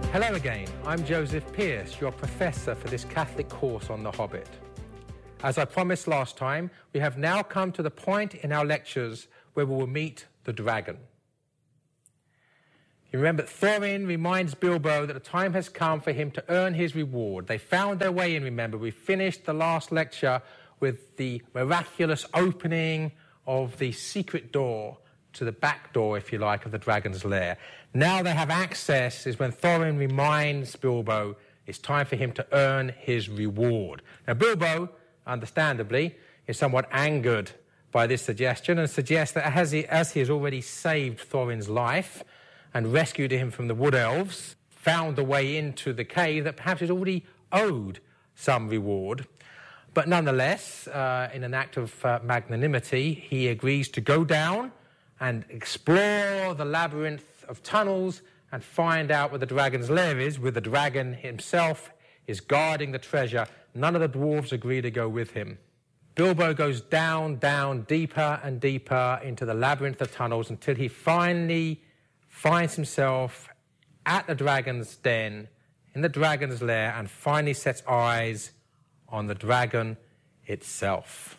Hello again, I'm Joseph Pearce, your professor for this Catholic course on The Hobbit. As I promised last time, we have now come to the point in our lectures where we will meet the dragon. You remember Thorin reminds Bilbo that the time has come for him to earn his reward. They found their way in, remember. We finished the last lecture with the miraculous opening of the secret door to the back door, if you like, of the dragon's lair. Now they have access is when Thorin reminds Bilbo it's time for him to earn his reward. Now Bilbo, understandably, is somewhat angered by this suggestion and suggests that as he has already saved Thorin's life and rescued him from the wood elves, found the way into the cave, that perhaps he's already owed some reward. But nonetheless, in an act of magnanimity, he agrees to go down and explore the labyrinth of tunnels and find out where the dragon's lair is, where the dragon himself is guarding the treasure. None of the dwarves agree to go with him. Bilbo goes down, deeper and deeper into the labyrinth of tunnels until he finally finds himself at the dragon's den, in the dragon's lair, and finally sets eyes on the dragon itself.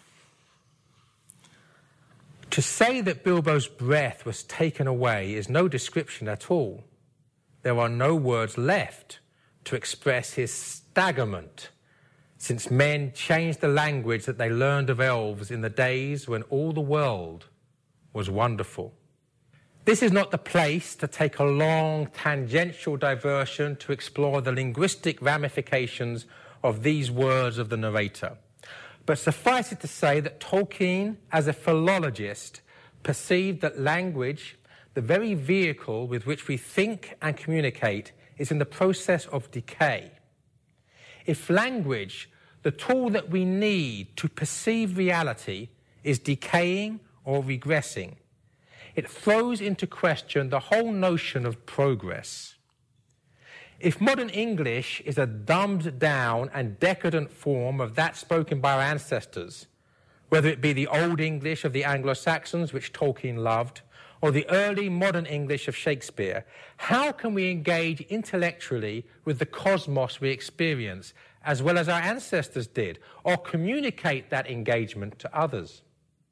To say that Bilbo's breath was taken away is no description at all. There are no words left to express his staggerment, since men changed the language that they learned of elves in the days when all the world was wonderful. This is not the place to take a long tangential diversion to explore the linguistic ramifications of these words of the narrator. But suffice it to say that Tolkien, as a philologist, perceived that language, the very vehicle with which we think and communicate, is in the process of decay. If language, the tool that we need to perceive reality, is decaying or regressing, it throws into question the whole notion of progress. If modern English is a dumbed down and decadent form of that spoken by our ancestors, whether it be the Old English of the Anglo-Saxons, which Tolkien loved, or the early modern English of Shakespeare, how can we engage intellectually with the cosmos we experience, as well as our ancestors did, or communicate that engagement to others?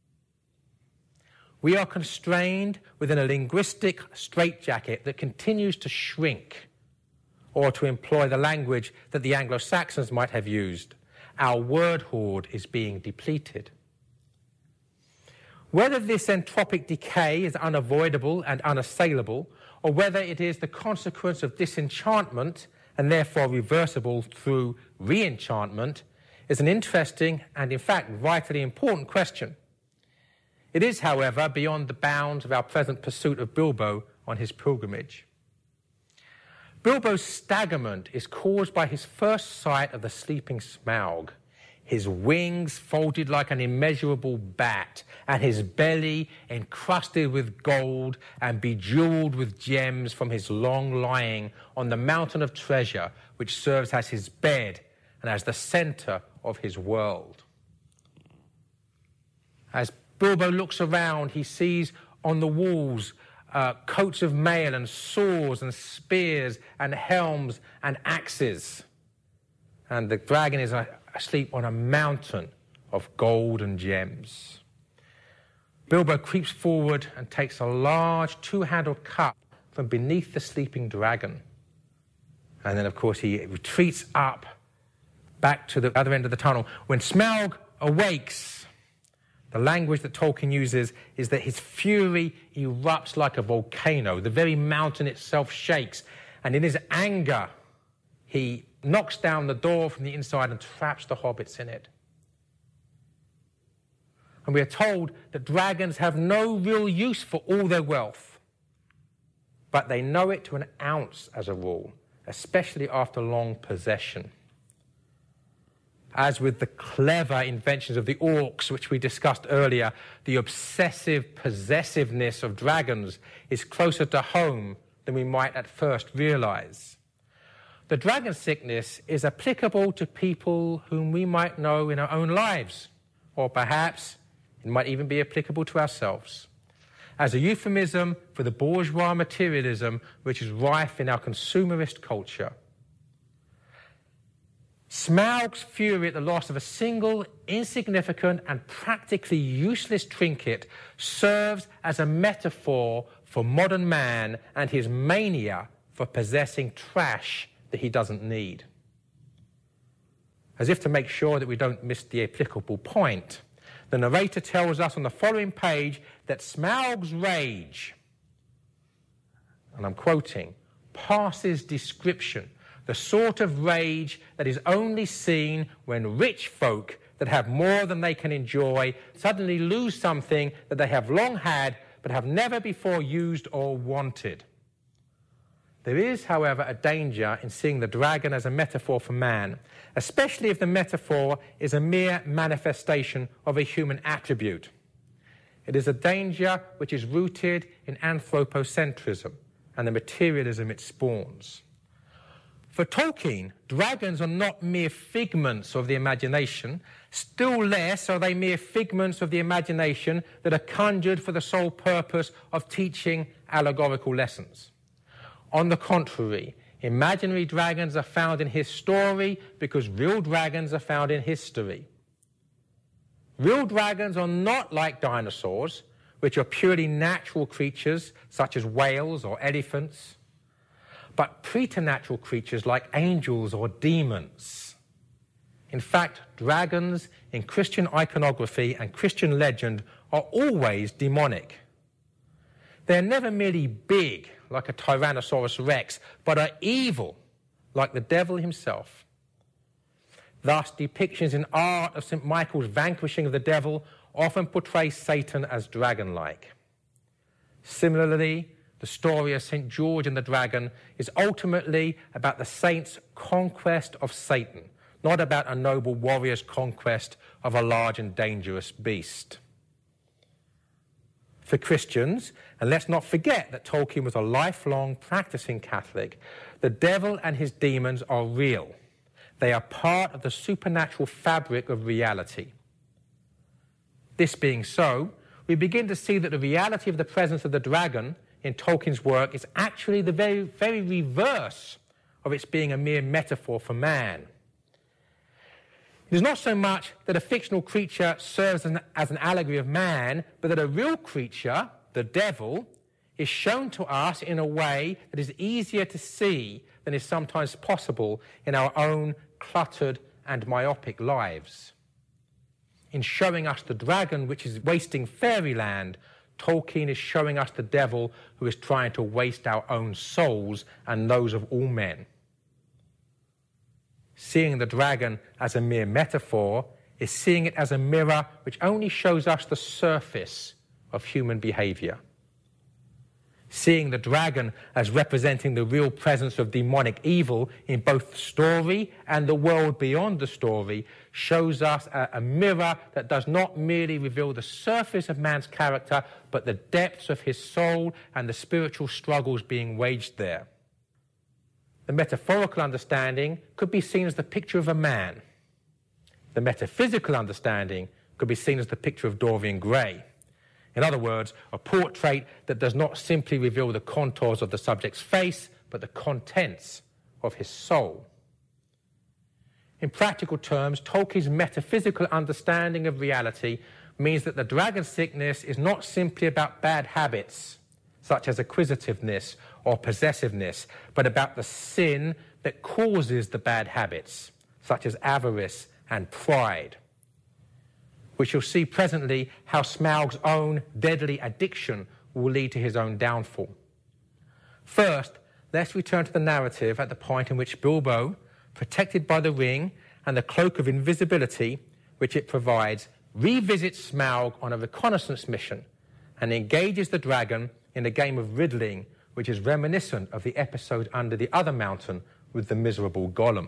We are constrained within a linguistic straitjacket that continues to shrink, or to employ the language that the Anglo-Saxons might have used. Our word hoard is being depleted. Whether this entropic decay is unavoidable and unassailable, or whether it is the consequence of disenchantment and therefore reversible through re-enchantment, is an interesting and in fact vitally important question. It is, however, beyond the bounds of our present pursuit of Bilbo on his pilgrimage. Bilbo's staggerment is caused by his first sight of the sleeping Smaug, his wings folded like an immeasurable bat, and his belly encrusted with gold and bejewelled with gems from his long lying on the mountain of treasure, which serves as his bed and as the centre of his world. As Bilbo looks around, he sees on the walls coats of mail and swords and spears and helms and axes. And the dragon is asleep on a mountain of gold and gems. Bilbo creeps forward and takes a large two-handled cup from beneath the sleeping dragon. And then, of course, he retreats up back to the other end of the tunnel. When Smaug awakes, the language that Tolkien uses is that his fury erupts like a volcano. The very mountain itself shakes. And in his anger, he knocks down the door from the inside and traps the hobbits in it. And we are told that dragons have no real use for all their wealth, but they know it to an ounce as a rule, especially after long possession. As with the clever inventions of the orcs, which we discussed earlier, the obsessive possessiveness of dragons is closer to home than we might at first realize. The dragon sickness is applicable to people whom we might know in our own lives, or perhaps it might even be applicable to ourselves. as a euphemism for the bourgeois materialism which is rife in our consumerist culture. Smaug's fury at the loss of a single, insignificant and practically useless trinket serves as a metaphor for modern man and his mania for possessing trash that he doesn't need. As if to make sure that we don't miss the applicable point, the narrator tells us on the following page that Smaug's rage, and I'm quoting, passes description, the sort of rage that is only seen when rich folk that have more than they can enjoy suddenly lose something that they have long had but have never before used or wanted. There is, however, a danger in seeing the dragon as a metaphor for man, especially if the metaphor is a mere manifestation of a human attribute. It is a danger which is rooted in anthropocentrism and the materialism it spawns. For Tolkien, dragons are not mere figments of the imagination, still less are they mere figments of the imagination that are conjured for the sole purpose of teaching allegorical lessons. On the contrary, imaginary dragons are found in his story because real dragons are found in history. Real dragons are not like dinosaurs, which are purely natural creatures such as whales or elephants, but preternatural creatures like angels or demons. In fact, dragons in Christian iconography and Christian legend are always demonic. They're never merely big, like a Tyrannosaurus Rex, but are evil, like the devil himself. Thus, depictions in art of St. Michael's vanquishing of the devil often portray Satan as dragon-like. Similarly, the story of St. George and the Dragon is ultimately about the saint's conquest of Satan, not about a noble warrior's conquest of a large and dangerous beast. For Christians, and let's not forget that Tolkien was a lifelong practicing Catholic, the devil and his demons are real. They are part of the supernatural fabric of reality. This being so, we begin to see that the reality of the presence of the dragon in Tolkien's work is actually the very reverse of its being a mere metaphor for man. It is not so much that a fictional creature serves as an allegory of man, but that a real creature, the devil, is shown to us in a way that is easier to see than is sometimes possible in our own cluttered and myopic lives. In showing us the dragon which is wasting fairyland, Tolkien is showing us the devil who is trying to waste our own souls and those of all men. Seeing the dragon as a mere metaphor is seeing it as a mirror which only shows us the surface of human behavior. Seeing the dragon as representing the real presence of demonic evil in both the story and the world beyond the story shows us a mirror that does not merely reveal the surface of man's character, but the depths of his soul and the spiritual struggles being waged there. The metaphorical understanding could be seen as the picture of a man. The metaphysical understanding could be seen as the picture of Dorian Gray. In other words, a portrait that does not simply reveal the contours of the subject's face, but the contents of his soul. In practical terms, Tolkien's metaphysical understanding of reality means that the dragon sickness is not simply about bad habits, such as acquisitiveness or possessiveness, but about the sin that causes the bad habits, such as avarice and pride. We shall see presently how Smaug's own deadly addiction will lead to his own downfall. First, let's return to the narrative at the point in which Bilbo, protected by the ring and the cloak of invisibility which it provides, revisits Smaug on a reconnaissance mission and engages the dragon in a game of riddling which is reminiscent of the episode under the other mountain with the miserable Gollum.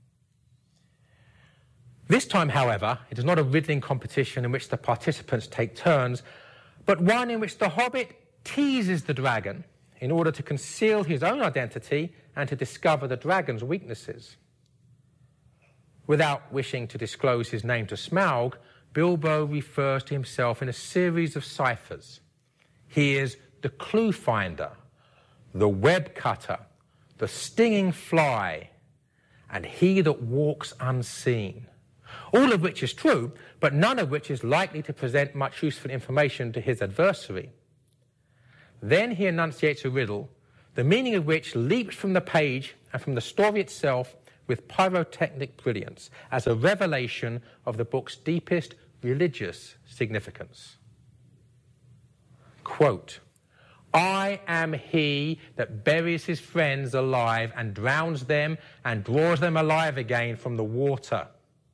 This time, however, it is not a riddling competition in which the participants take turns, but one in which the hobbit teases the dragon in order to conceal his own identity and to discover the dragon's weaknesses. Without wishing to disclose his name to Smaug, Bilbo refers to himself in a series of ciphers. He is the clue finder, the web cutter, the stinging fly, and he that walks unseen. All of which is true, but none of which is likely to present much useful information to his adversary. Then he enunciates a riddle, the meaning of which leaps from the page and from the story itself with pyrotechnic brilliance as a revelation of the book's deepest religious significance. Quote, I am he that buries his friends alive and drowns them and draws them alive again from the water.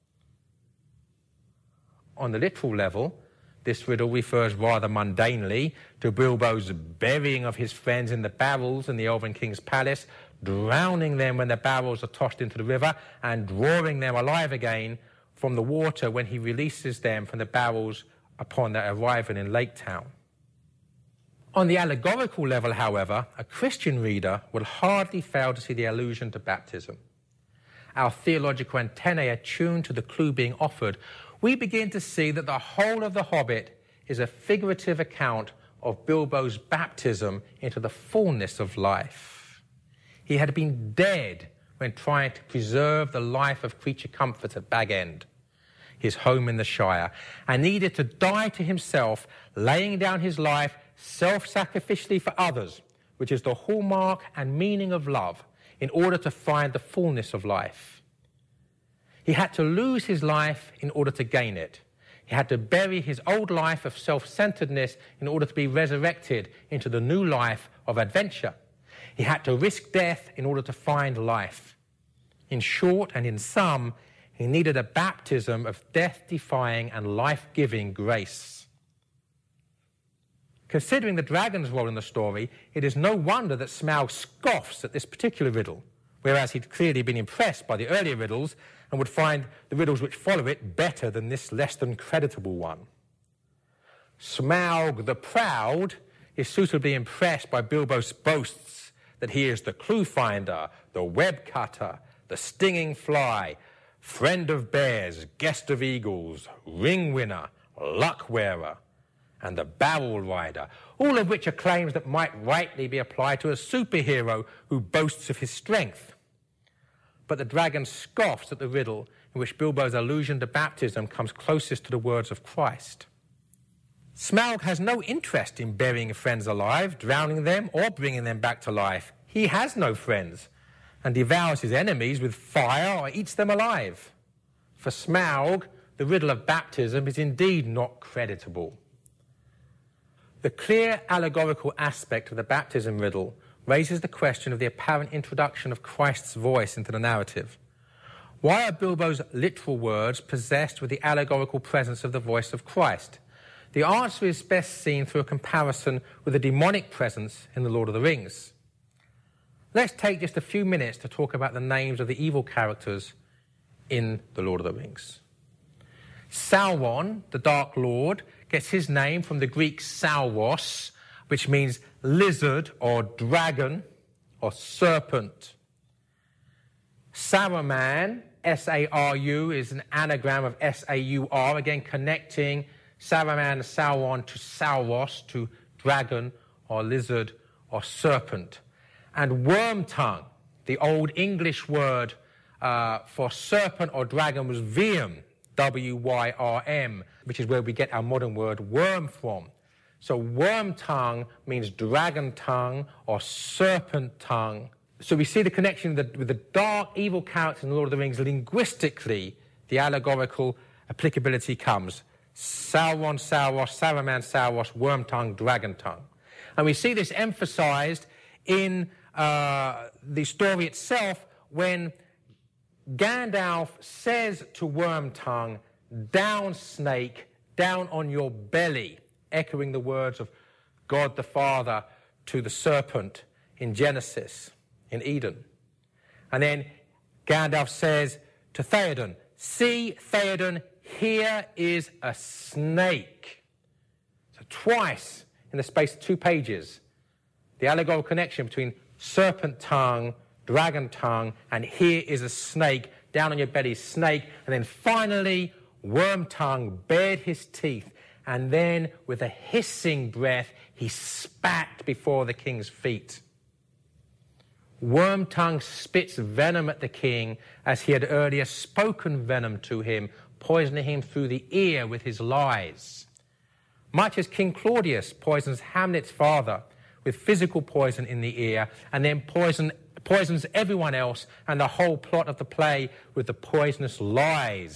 On the literal level, this riddle refers rather mundanely to Bilbo's burying of his friends in the barrels in the Elven King's palace, drowning them when the barrels are tossed into the river, and drawing them alive again from the water when he releases them from the barrels upon their arrival in Lake Town. On the allegorical level, however, a Christian reader will hardly fail to see the allusion to baptism. Our theological antennae attuned to the clue being offered, we begin to see that the whole of The Hobbit is a figurative account of Bilbo's baptism into the fullness of life. He had been dead when trying to preserve the life of creature comforts at Bag End, his home in the Shire, and needed to die to himself, laying down his life self-sacrificially for others, which is the hallmark and meaning of love, in order to find the fullness of life. He had to lose his life in order to gain it. He had to bury his old life of self-centeredness in order to be resurrected into the new life of adventure. He had to risk death in order to find life. In short and in sum, he needed a baptism of death-defying and life-giving grace. Considering the dragon's role in the story, it is no wonder that Smaug scoffs at this particular riddle, whereas he'd clearly been impressed by the earlier riddles and would find the riddles which follow it better than this less than creditable one. Smaug the Proud is suitably impressed by Bilbo's boasts that he is the clue finder, the web cutter, the stinging fly, friend of bears, guest of eagles, ring winner, luck wearer, and the barrel rider, all of which are claims that might rightly be applied to a superhero who boasts of his strength. But the dragon scoffs at the riddle in which Bilbo's allusion to baptism comes closest to the words of Christ. Smaug has no interest in burying friends alive, drowning them, or bringing them back to life. He has no friends, and devours his enemies with fire or eats them alive. For Smaug, the riddle of baptism is indeed not creditable. The clear allegorical aspect of the baptism riddle raises the question of the apparent introduction of Christ's voice into the narrative. Why are Bilbo's literal words possessed with the allegorical presence of the voice of Christ? The answer is best seen through a comparison with the demonic presence in The Lord of the Rings. Let's take just a few minutes to talk about the names of the evil characters in The Lord of the Rings. Sauron, the Dark Lord, gets his name from the Greek Sauros, which means lizard or dragon or serpent. Saruman, S-A-R-U, is an anagram of S-A-U-R, again connecting Saruman, Sauron to Sauros, to dragon or lizard or serpent. And Wormtongue, the Old English word for serpent or dragon, was Wyrm, W-Y-R-M, which is where we get our modern word worm from. So Wormtongue means dragon tongue or serpent tongue. So we see the connection with the dark, evil characters in The Lord of the Rings. Linguistically, the allegorical applicability comes. Sauron, Sauros, Saruman, Sauros, Wormtongue, dragon tongue. And we see this emphasized in the story itself when Gandalf says to Wormtongue, "Down, snake, down on your belly," echoing the words of God the Father to the serpent in Genesis, in Eden. And then Gandalf says to Theoden, "See, Theoden, here is a snake." So twice in the space of 2 pages, the allegorical connection between serpent tongue, dragon tongue, and here is a snake, down on your belly, snake. And then finally, Wormtongue bared his teeth and then with a hissing breath he spat before the king's feet. Wormtongue spits venom at the king as he had earlier spoken venom to him, poisoning him through the ear with his lies. Much as King Claudius poisons Hamlet's father with physical poison in the ear and then poisons everyone else and the whole plot of the play with the poisonous lies